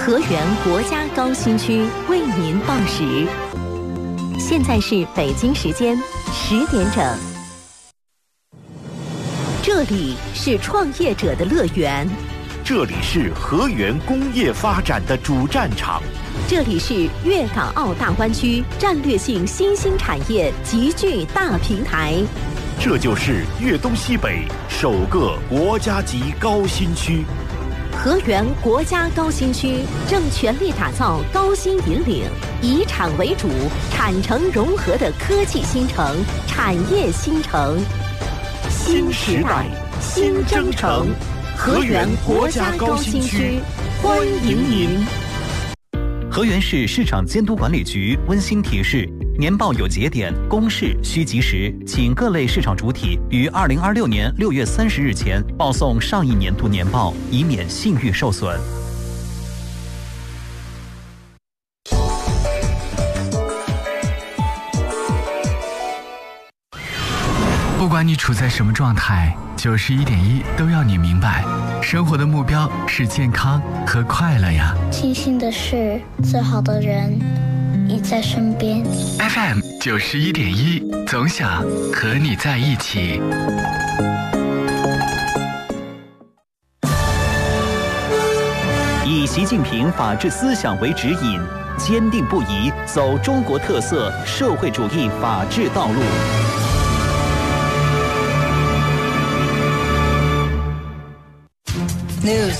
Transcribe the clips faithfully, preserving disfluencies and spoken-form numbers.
河源国家高新区为您报时，现在是北京时间十点整。这里是创业者的乐园， 这里是河源工业发展的主战场， 这里是粤港澳大湾区战略性新兴产业集聚大平台， 这就是粤东西北首个国家级高新区。 河源国家高新区正全力打造高新引领、以产为主、产城融合的科技新城、产业新城。 新时代，新征程，河源国家高新区，欢迎您。 河源市市场监督管理局温馨提示：年报有节点，公示需及时，请各类市场主体于二零二六年六月三十日前报送上一年度年报，以免信誉受损。 不管你处在什么状态，九十一点一都要你明白，生活的目标是健康和快乐呀。 庆幸的是，最好的人你在身边。 F M 九十一点一，总想和你在一起。 以习近平法治思想为指引，坚定不移走中国特色社会主义法治道路。 News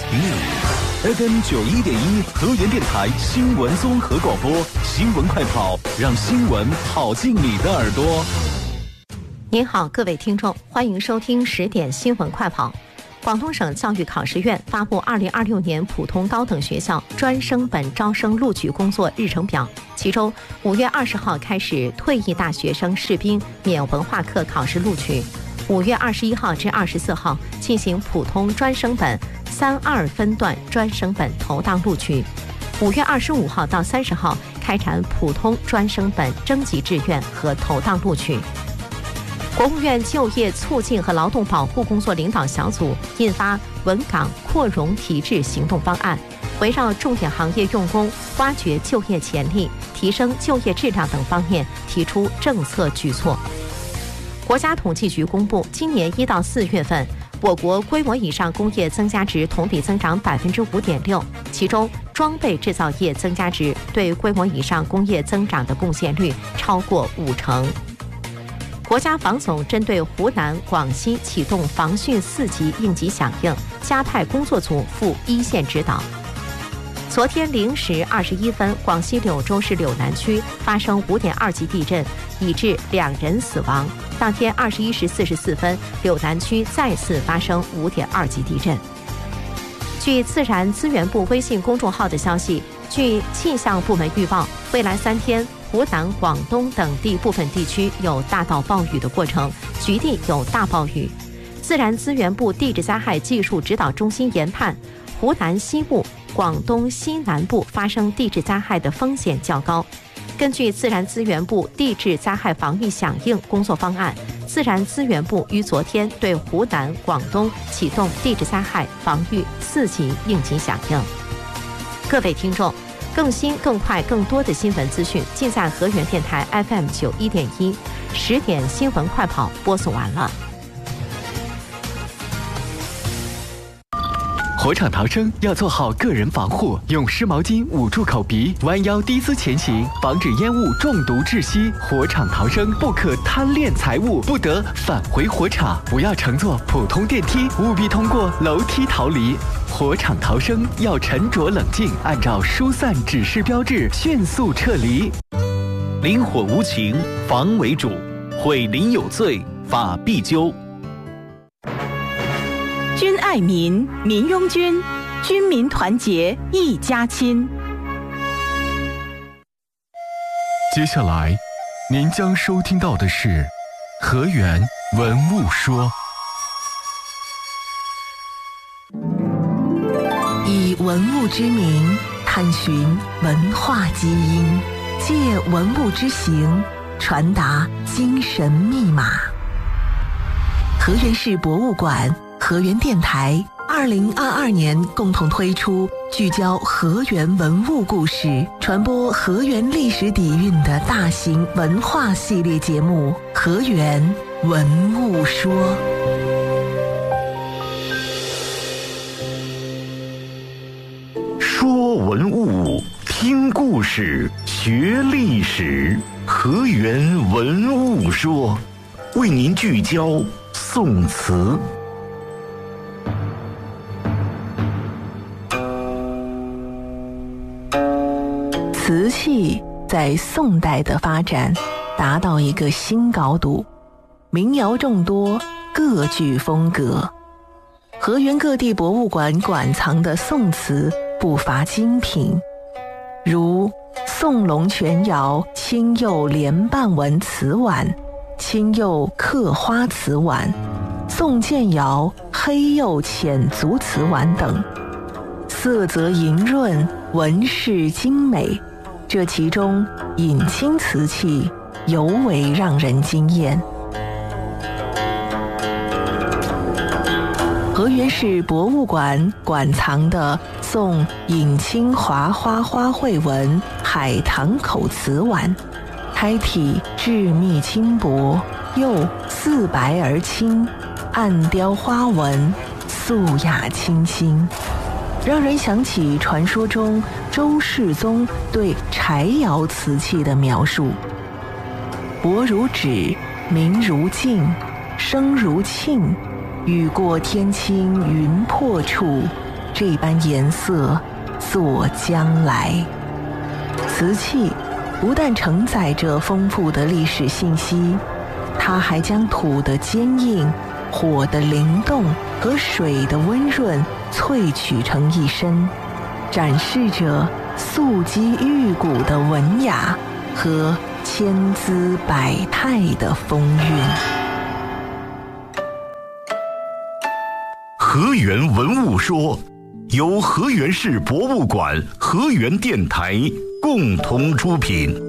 F M 九一点一河源电台新闻综合广播，新闻快跑，让新闻跑进你的耳朵。 您好，各位听众，欢迎收听十点新闻快跑。广东省教育考试院发布二零二六年普通高等学校专升本招生录取工作日程表，其中五月二十号开始退役大学生士兵免文化课考试录取，五月二十一号至二十四号进行普通专升本三二分段专升本投档录取，五月二十五号到三十号开展普通专升本征集志愿和投档录取。国务院就业促进和劳动保护工作领导小组印发稳岗扩容提质行动方案，围绕重点行业用工、挖掘就业潜力、提升就业质量等方面提出政策举措。国家统计局公布，今年一到四月份，我国规模以上工业增加值同比增长百分之五点六，其中装备制造业增加值对规模以上工业增长的贡献率超过五成。国家防总针对湖南、广西启动防汛四级应急响应，加派工作组赴一线指导。昨天零时二十一分，广西柳州市柳南区发生五点二级地震，已致两人死亡。当天二十一时四十四分，柳南区再次发生五点二级地震。据自然资源部微信公众号的消息，据气象部门预报，未来三天湖南、广东等地部分地区有大到暴雨的过程，局地有大暴雨。自然资源部地质灾害技术指导中心研判，湖南西部、广东西南部发生地质灾害的风险较高。根据自然资源部地质灾害防御响应工作方案，自然资源部于昨天对湖南、广东启动地质灾害防御四级应急响应。各位听众，更新、更快、更多的新闻资讯尽在河源电台 F M 九一点一，十点新闻快跑播送完了。 火场逃生要做好个人防护，用湿毛巾捂住口鼻，弯腰低姿前行，防止烟雾中毒窒息。火场逃生不可贪恋财物，不得返回火场，不要乘坐普通电梯，务必通过楼梯逃离。火场逃生要沉着冷静，按照疏散指示标志迅速撤离。 临火无情，防为主；毁邻有罪，法必究。 君爱民，民拥君，军民团结一家亲。 接下来，您将收听到的是河源文物说。 以文物之名探寻文化基因，借文物之形传达精神密码。河源市博物馆、河源电台二零二二年共同推出聚焦河源文物故事、传播河源历史底蕴的大型文化系列节目《河源文物说》。 说文物，听故事，学历史。河源文物说，为您聚焦宋词。 瓷器在宋代的发展达到一个新高度，民窑众多，各具风格。河源各地博物馆馆藏的宋瓷不乏精品，如宋龙泉窑青釉莲瓣纹瓷碗、青釉刻花瓷碗、宋建窑黑釉浅足瓷碗等，色泽莹润，纹饰精美。这其中引青瓷器尤为让人惊艳。河源市博物馆馆藏的宋引青华花花卉纹海棠口瓷碗，胎体致密轻薄，釉似白而青，暗雕花纹，素雅清新，让人想起传说中周世宗对柴窑瓷器的描述：薄如纸，明如镜，声如磬，雨过天晴云破处，这般颜色作将来。瓷器不但承载着丰富的历史信息，它还将土的坚硬、火的灵动和水的温润萃取成一身，展示着素肌玉骨的文雅和千姿百态的风韵。 河源文物说，由河源市博物馆、河源电台共同出品。